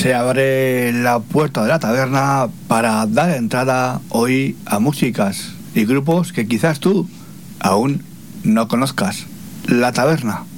Se abre la puerta de la taberna para dar entrada hoy a músicas y grupos que quizás tú aún no conozcas. La taberna.